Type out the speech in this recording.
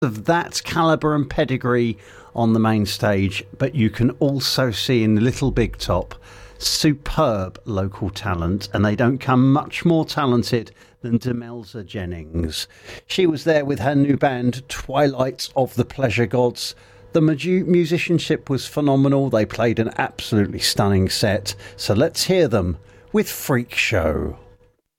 of that calibre and pedigree on the main stage, but you can also see in Little Big Top superb local talent, and they don't come much more talented than Demelza Jennings. She was there with her new band Twilight of the Pleasure Gods. The musicianship was phenomenal. They played an absolutely stunning set, so let's hear them with Freak Show.